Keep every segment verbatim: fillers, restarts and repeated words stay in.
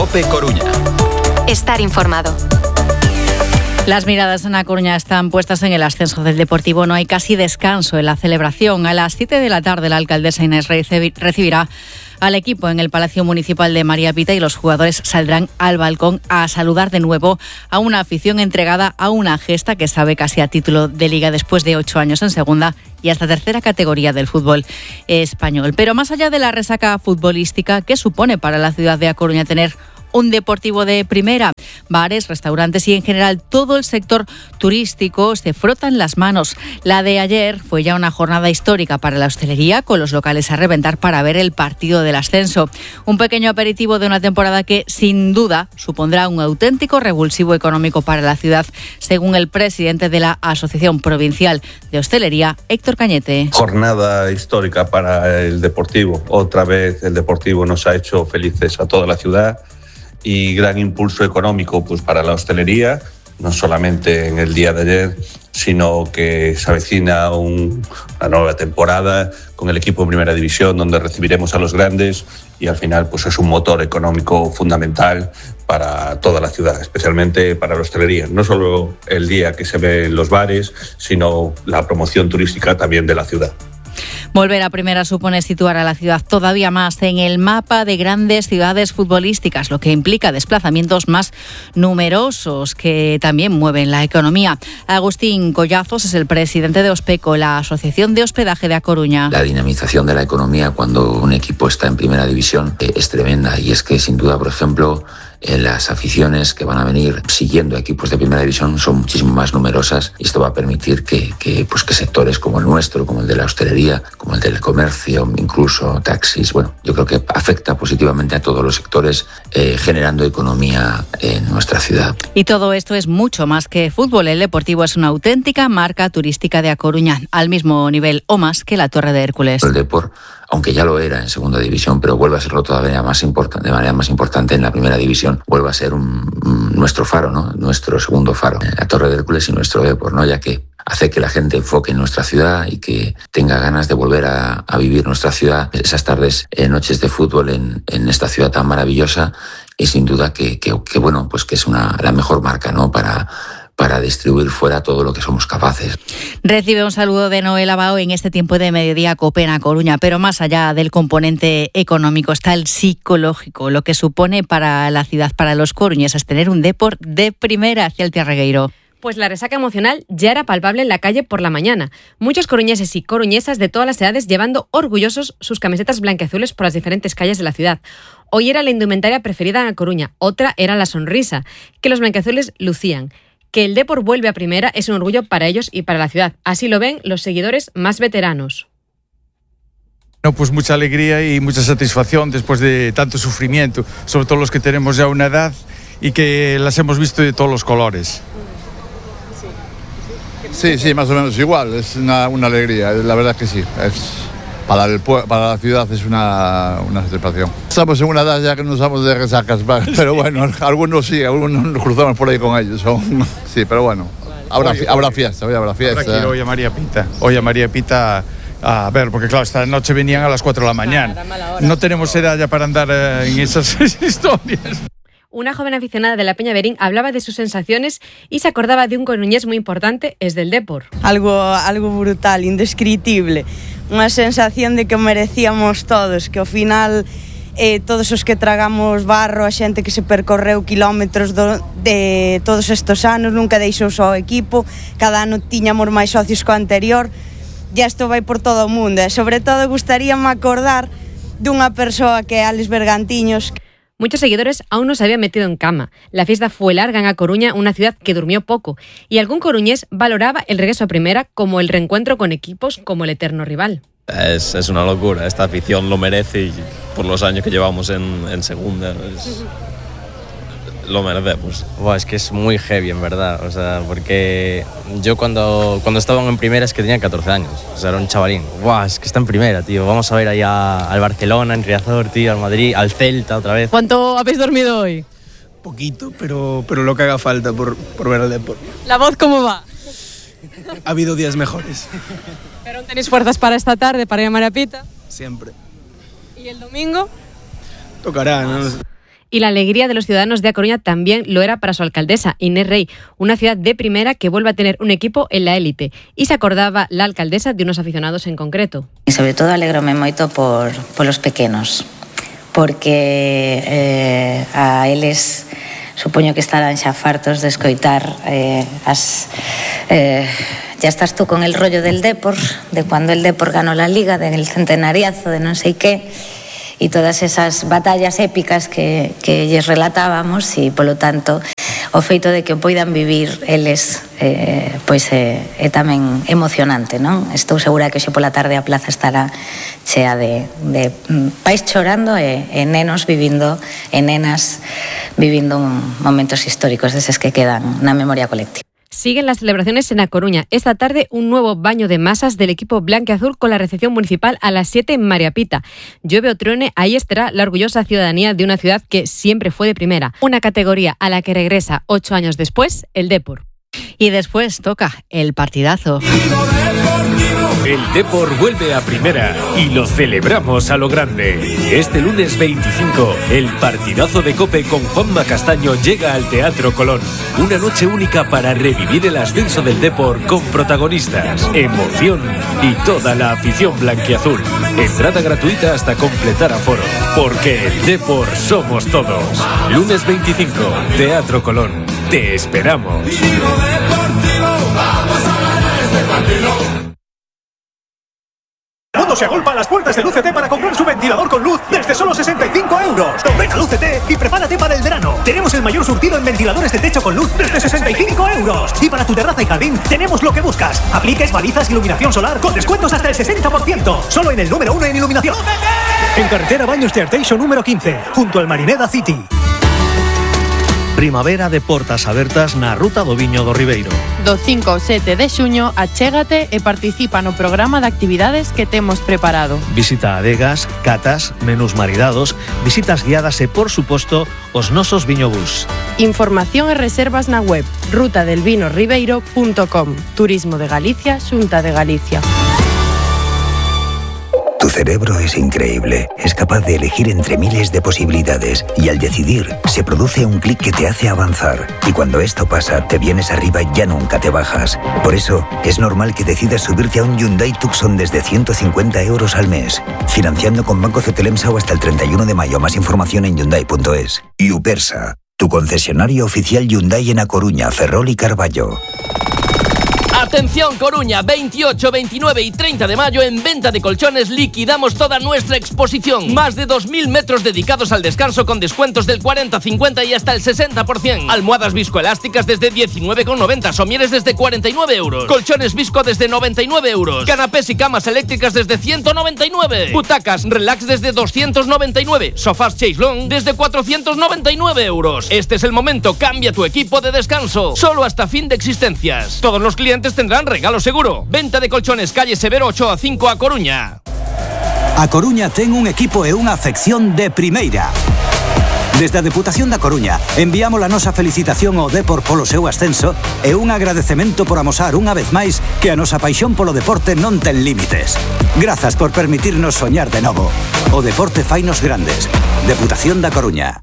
COPE Coruña. Estar informado. Las miradas en A Coruña están puestas en el ascenso del Deportivo. No hay casi descanso en la celebración. A las siete de la tarde la alcaldesa Inés Rey recibirá al equipo en el Palacio Municipal de María Pita y los jugadores saldrán al balcón a saludar de nuevo a una afición entregada a una gesta que sabe casi a título de liga después de ocho años en segunda y hasta tercera categoría del fútbol español. Pero más allá de la resaca futbolística, ¿qué supone para la ciudad de A Coruña tener un Deportivo de primera? Bares, restaurantes y en general todo el sector turístico se frotan las manos. La de ayer fue ya una jornada histórica para la hostelería, con los locales a reventar para ver el partido del ascenso. Un pequeño aperitivo de una temporada que sin duda supondrá un auténtico revulsivo económico para la ciudad, según el presidente de la Asociación Provincial de Hostelería, Héctor Cañete. Jornada histórica para el Deportivo. Otra vez el Deportivo nos ha hecho felices a toda la ciudad. Y gran impulso económico pues para la hostelería, no solamente en el día de ayer, sino que se avecina un, una nueva temporada con el equipo en Primera División, donde recibiremos a los grandes y al final pues es un motor económico fundamental para toda la ciudad, especialmente para la hostelería. No solo el día que se ve en los bares, sino la promoción turística también de la ciudad. Volver a primera supone situar a la ciudad todavía más en el mapa de grandes ciudades futbolísticas, lo que implica desplazamientos más numerosos que también mueven la economía. Agustín Collazos es el presidente de Ospeco, la Asociación de Hospedaje de A Coruña. La dinamización de la economía cuando un equipo está en primera división es tremenda y es que sin duda, por ejemplo, las aficiones que van a venir siguiendo equipos de primera división son muchísimo más numerosas y esto va a permitir que, que, pues que sectores como el nuestro, como el de la hostelería, como el del comercio, incluso taxis, bueno, yo creo que afecta positivamente a todos los sectores eh, generando economía en nuestra ciudad. Y todo esto es mucho más que fútbol. El Deportivo es una auténtica marca turística de A Coruña, al mismo nivel o más que la Torre de Hércules. El Depor, aunque ya lo era en segunda división, pero vuelve a serlo todavía más importante, de manera más importante en la primera división, vuelve a ser un, un, nuestro faro, ¿no? Nuestro segundo faro, la Torre de Hércules y nuestro Depor, ¿no? Ya que hace que la gente enfoque en nuestra ciudad y que tenga ganas de volver a, a vivir nuestra ciudad, esas tardes, eh, noches de fútbol en, en esta ciudad tan maravillosa, y sin duda que, que, que bueno, pues que es una, la mejor marca, ¿no? Para para distribuir fuera todo lo que somos capaces. Recibe un saludo de Noel Abao en este tiempo de mediodía COPE en A Coruña, pero más allá del componente económico está el psicológico, lo que supone para la ciudad, para los coruñeses, tener un Depor de primera. Hacia el Regueiro. Pues la resaca emocional ya era palpable en la calle por la mañana. Muchos coruñeses y coruñesas de todas las edades llevando orgullosos sus camisetas blanquiazules por las diferentes calles de la ciudad. Hoy era la indumentaria preferida en A Coruña, otra era la sonrisa que los blanquiazules lucían. Que el Depor vuelve a primera es un orgullo para ellos y para la ciudad. Así lo ven los seguidores más veteranos. No, pues mucha alegría y mucha satisfacción después de tanto sufrimiento, sobre todo los que tenemos ya una edad y que las hemos visto de todos los colores. Sí, sí, más o menos igual, es una, una alegría, la verdad que sí. Es, para, el, para la ciudad es una, una satisfacción. Estamos en una edad ya que no usamos de resacas, pero bueno, algunos sí, algunos nos cruzamos por ahí con ellos. Son, sí, pero bueno, habrá, hoy, habrá fiesta, hoy habrá fiesta. Habrá que ir hoy a María Pita, hoy a María Pita a ver, porque claro, esta noche venían a las cuatro de la mañana. No tenemos edad ya para andar en esas historias. Una joven aficionada de la Peña Verín hablaba de sus sensaciones y se acordaba de un coruñés muy importante, es del Depor. Algo, algo brutal, indescriptible. Unha sensación de que merecíamos todos, que ao final eh, todos os que tragamos barro, a xente que se percorreu kilómetros do, de todos estes anos, nunca deixou só o equipo, cada ano tiñamos máis socios co anterior, e isto vai por todo o mundo. E sobre todo gustaríame acordar dunha persoa que é Alex Bergantiños. Muchos seguidores aún no se habían metido en cama. La fiesta fue larga en A Coruña, una ciudad que durmió poco, y algún coruñés valoraba el regreso a primera como el reencuentro con equipos como el eterno rival. Es, es una locura, esta afición lo merece y por los años que llevamos en, en segunda es, lo merecemos. Buah, es que es muy heavy en verdad, o sea, porque yo cuando, cuando estaban en primera es que tenía catorce años, o sea, era un chavalín. Buah, es que está en primera, tío, vamos a ver ahí a, al Barcelona, en Riazor, tío, al Madrid, al Celta otra vez. ¿Cuánto habéis dormido hoy? Poquito, pero, pero lo que haga falta por, por ver al Depor. ¿La voz cómo va? Ha habido días mejores. ¿Pero tenéis fuerzas para esta tarde, para ir a María Pita? Siempre. ¿Y el domingo? Tocará, ¿no? Y la alegría de los ciudadanos de A Coruña también lo era para su alcaldesa, Inés Rey, una ciudad de primera que vuelve a tener un equipo en la élite. Y se acordaba la alcaldesa de unos aficionados en concreto. E sobre todo alegrome moito por, por los pequenos, porque eh, a eles supoño que estarán xa fartos de escoitar eh, as... Eh, ya estás tú con el rollo del Depor, de cuando el Depor ganó la Liga, del centenariazo, de non sei qué, e todas esas batallas épicas que, que lles relatábamos, e polo tanto o feito de que o poidan vivir eles eh, pois é, é tamén emocionante, non? Estou segura que hoxe pola tarde a plaza estará chea de, de pais chorando e, e nenos vivindo, e nenas vivindo momentos históricos deses que quedan na memoria colectiva. Siguen las celebraciones en A Coruña. Esta tarde un nuevo baño de masas del equipo blanquiazul con la recepción municipal a las siete en María Pita. Llueve o truene, ahí estará la orgullosa ciudadanía de una ciudad que siempre fue de primera. Una categoría a la que regresa ocho años después el Depor. Y después toca el partidazo. El Depor vuelve a primera y lo celebramos a lo grande. Este lunes veinticinco, el partidazo de COPE con Juanma Castaño llega al Teatro Colón. Una noche única para revivir el ascenso del Depor con protagonistas, emoción y toda la afición blanquiazul. Entrada gratuita hasta completar aforo. Porque el Depor somos todos. Lunes veinticinco, Teatro Colón. Te esperamos. El mundo se agolpa a las puertas de Lucete para comprar su ventilador con luz desde solo sesenta y cinco euros. Ven a Lucete y prepárate para el verano. Tenemos el mayor surtido en ventiladores de techo con luz desde sesenta y cinco euros. Y para tu terraza y jardín tenemos lo que buscas. Apliques, balizas, iluminación solar con descuentos hasta el sesenta por ciento. Solo en el número uno en iluminación. En carretera Baños de Arteixo número quince, junto al Marineda City. Primavera de portas abertas na Ruta do Viño do Ribeiro. Do cinco ao sete de xuño, achégate e participa no programa de actividades que temos preparado. Visita adegas, catas, menús maridados, visitas guiadas e, por suposto, os nosos viñobús. Información e reservas na web ruta del vino ribeiro punto com. Turismo de Galicia, Xunta de Galicia. Tu cerebro es increíble, es capaz de elegir entre miles de posibilidades y al decidir se produce un clic que te hace avanzar y cuando esto pasa te vienes arriba y ya nunca te bajas. Por eso es normal que decidas subirte a un Hyundai Tucson desde ciento cincuenta euros al mes, financiando con Banco Cetelemsa o hasta el treinta y uno de mayo. Más información en hyundai punto es. Y Upersa, tu concesionario oficial Hyundai en A Coruña, Ferrol y Carballo. Atención Coruña, veintiocho, veintinueve y treinta de mayo en venta de colchones liquidamos toda nuestra exposición. Más de dos mil metros dedicados al descanso con descuentos del cuarenta, cincuenta y hasta el sesenta por ciento. Almohadas viscoelásticas desde diecinueve con noventa, somieres desde cuarenta y nueve euros. Colchones visco desde noventa y nueve euros. Canapés y camas eléctricas desde ciento noventa y nueve. Butacas relax desde doscientos noventa y nueve. Sofás Chaiselong desde cuatrocientos noventa y nueve euros. Este es el momento, cambia tu equipo de descanso. Solo hasta fin de existencias. Todos los clientes tendrán regalo seguro. Venta de colchones, calle Severo ocho a cinco a Coruña. A Coruña ten un equipo e unha afección de primeira. Desde a Deputación da Coruña enviamos a nosa felicitación ao Depor polo seu ascenso e un agradecemento por amosar unha vez máis que a nosa paixón polo deporte non ten límites. Grazas por permitirnos soñar de novo. O deporte fainos grandes. Deputación da Coruña.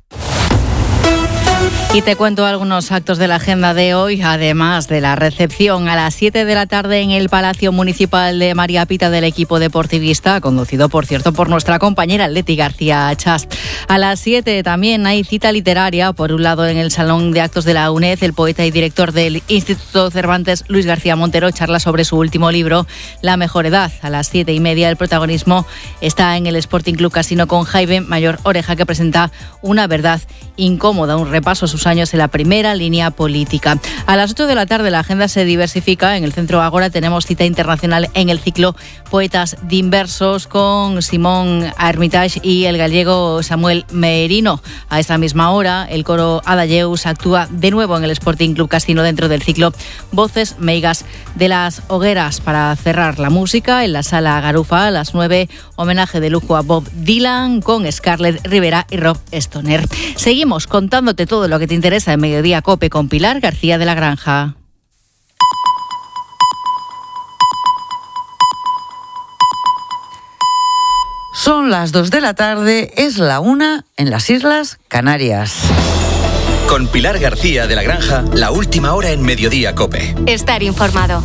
Y te cuento algunos actos de la agenda de hoy, además de la recepción a las siete de la tarde en el Palacio Municipal de María Pita del equipo deportivista, conducido, por cierto, por nuestra compañera Leti García Chas. A las siete también hay cita literaria, por un lado en el Salón de Actos de la UNED, el poeta y director del Instituto Cervantes, Luis García Montero, charla sobre su último libro, La mejor edad. A las siete y media el protagonismo está en el Sporting Club Casino con Jaime Mayor Oreja, que presenta Una verdad incómoda, un repaso a sus años en la primera línea política. A las ocho de la tarde la agenda se diversifica. En el Centro Agora tenemos cita internacional en el ciclo Poetas Dinversos con Simón Armitage y el gallego Samuel Merino. A esa misma hora el coro Adayeus actúa de nuevo en el Sporting Club Casino dentro del ciclo Voces Meigas de las Hogueras. Para cerrar la música en la Sala Garufa a las nueve, homenaje de lujo a Bob Dylan con Scarlett Rivera y Rob Stoner. Seguimos contándote todo lo que te interesa en Mediodía Cope con Pilar García de la Granja. Son las dos de la tarde, es la una en las Islas Canarias. Con Pilar García de la Granja, la última hora en Mediodía COPE. Estar informado.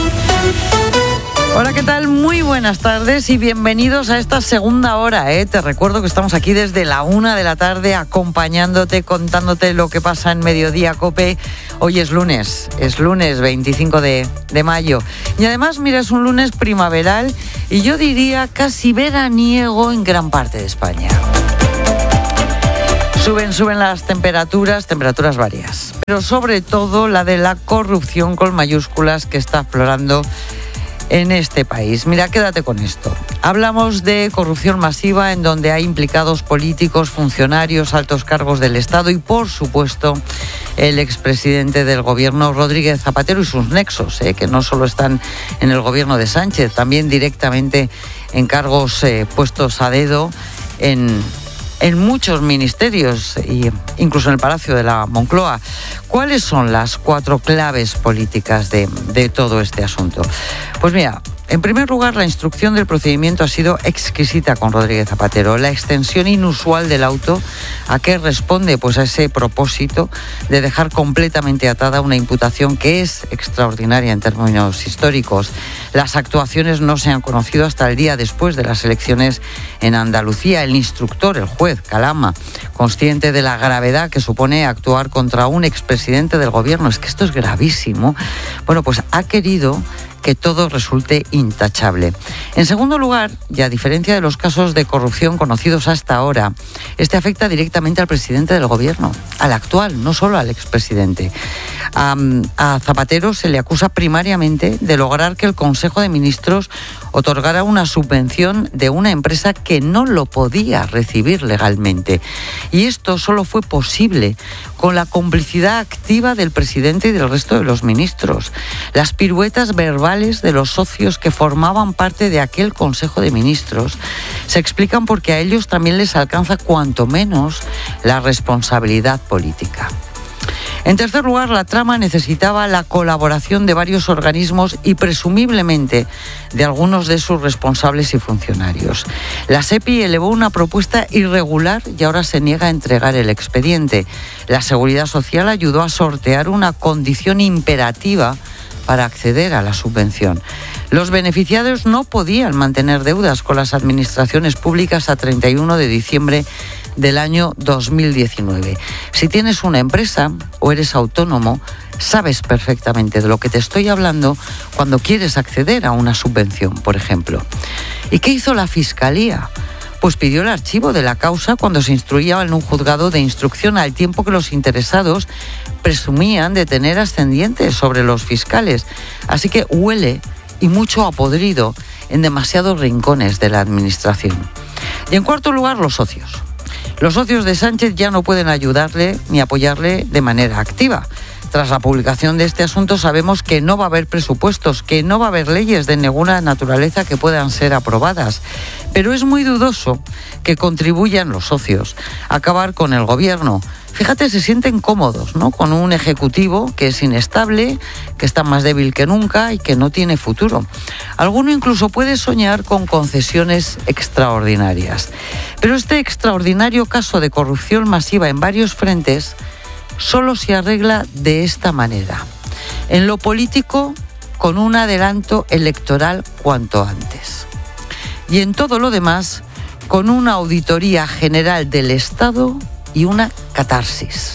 Hola, ¿qué tal? Muy buenas tardes y bienvenidos a esta segunda hora, ¿eh? Te recuerdo que estamos aquí desde la una de la tarde acompañándote, contándote lo que pasa en Mediodía COPE. Hoy es lunes, es lunes veinticinco de mayo. Y además, mira, es un lunes primaveral y yo diría casi veraniego en gran parte de España. Suben, suben las temperaturas, temperaturas varias. Pero sobre todo la de la corrupción con mayúsculas que está aflorando en este país. Mira, quédate con esto. Hablamos de corrupción masiva en donde hay implicados políticos, funcionarios, altos cargos del Estado y, por supuesto, el expresidente del gobierno, Rodríguez Zapatero, y sus nexos, eh, que no solo están en el gobierno de Sánchez, también directamente en cargos eh, puestos a dedo en... en muchos ministerios e incluso en el Palacio de la Moncloa. ¿Cuáles son las cuatro claves políticas de, de todo este asunto? Pues mira, en primer lugar, la instrucción del procedimiento ha sido exquisita con Rodríguez Zapatero. La extensión inusual del auto, ¿a qué responde? Pues a ese propósito de dejar completamente atada una imputación que es extraordinaria en términos históricos. Las actuaciones no se han conocido hasta el día después de las elecciones en Andalucía. El instructor, el juez Calama, consciente de la gravedad que supone actuar contra un expresidente del gobierno, es que esto es gravísimo, bueno, pues ha querido que todo resulte intachable. En segundo lugar, y a diferencia de los casos de corrupción conocidos hasta ahora, este afecta directamente al presidente del gobierno, al actual, no solo al expresidente. A, a Zapatero se le acusa primariamente de lograr que el Consejo de Ministros otorgara una subvención de una empresa que no lo podía recibir legalmente. Y esto solo fue posible con la complicidad activa del presidente y del resto de los ministros. Las piruetas verbales de los socios que formaban parte de aquel Consejo de Ministros se explican porque a ellos también les alcanza cuanto menos la responsabilidad política. En tercer lugar, la trama necesitaba la colaboración de varios organismos y presumiblemente de algunos de sus responsables y funcionarios. La SEPI elevó una propuesta irregular y ahora se niega a entregar el expediente. La Seguridad Social ayudó a sortear una condición imperativa para acceder a la subvención. Los beneficiarios no podían mantener deudas con las administraciones públicas a treinta y uno de diciembre del año dos mil diecinueve. Si tienes una empresa o eres autónomo, sabes perfectamente de lo que te estoy hablando cuando quieres acceder a una subvención, por ejemplo. ¿Y qué hizo la Fiscalía? Pues pidió el archivo de la causa cuando se instruía en un juzgado de instrucción, al tiempo que los interesados presumían de tener ascendientes sobre los fiscales. Así que huele, y mucho a podrido, en demasiados rincones de la administración. Y en cuarto lugar, los socios. Los socios de Sánchez ya no pueden ayudarle ni apoyarle de manera activa. Tras la publicación de este asunto sabemos que no va a haber presupuestos, que no va a haber leyes de ninguna naturaleza que puedan ser aprobadas. Pero es muy dudoso que contribuyan los socios a acabar con el gobierno. Fíjate, se sienten cómodos, ¿no?, con un ejecutivo que es inestable, que está más débil que nunca y que no tiene futuro. Alguno incluso puede soñar con concesiones extraordinarias. Pero este extraordinario caso de corrupción masiva en varios frentes solo se arregla de esta manera. En lo político, con un adelanto electoral cuanto antes. Y en todo lo demás, con una auditoría general del Estado y una catarsis.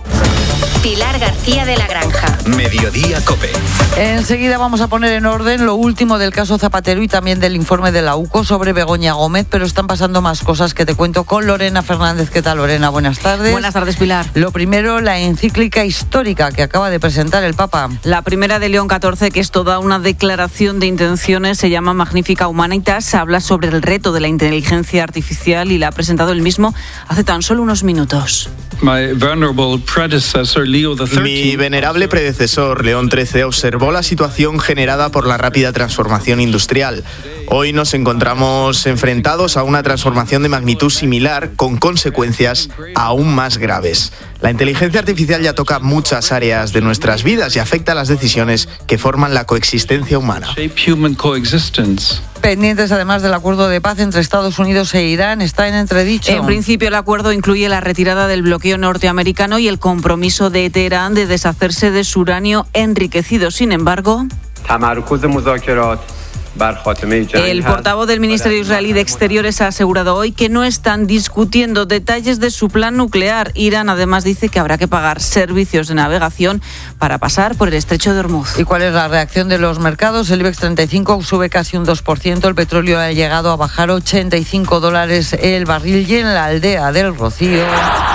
Pilar García de la Granja. Mediodía COPE. Enseguida vamos a poner en orden lo último del caso Zapatero y también del informe de la U C O sobre Begoña Gómez, pero están pasando más cosas que te cuento con Lorena Fernández. ¿Qué tal, Lorena? Buenas tardes. Buenas tardes, Pilar. Lo primero, la encíclica histórica que acaba de presentar el Papa. La primera de León catorce, que es toda una declaración de intenciones, se llama Magnificat Humanitas, habla sobre el reto de la inteligencia artificial y la ha presentado él mismo hace tan solo unos minutos. Mi venerable predecesor, León trece, observó la situación generada por la rápida transformación industrial. Hoy nos encontramos enfrentados a una transformación de magnitud similar con consecuencias aún más graves. La inteligencia artificial ya toca muchas áreas de nuestras vidas y afecta a las decisiones que forman la coexistencia humana. Pendientes además del acuerdo de paz entre Estados Unidos e Irán, está en entredicho. En principio el acuerdo incluye la retirada del bloqueo norteamericano y el compromiso de Teherán de deshacerse de su uranio enriquecido. Sin embargo, el portavoz del Ministerio Israelí de Exteriores ha asegurado hoy que no están discutiendo detalles de su plan nuclear. Irán además dice que habrá que pagar servicios de navegación para pasar por el estrecho de Hormuz. ¿Y cuál es la reacción de los mercados? El IBEX treinta y cinco sube casi un dos por ciento, el petróleo ha llegado a bajar ochenta y cinco dólares el barril y en la aldea del Rocío...